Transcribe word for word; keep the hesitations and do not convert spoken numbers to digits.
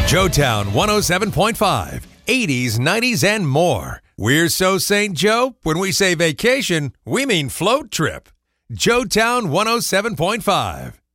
Joetown one oh seven point five, eighties, nineties, and more. We're so Saint Joe, when we say vacation, we mean float trip. Joetown one oh seven point five.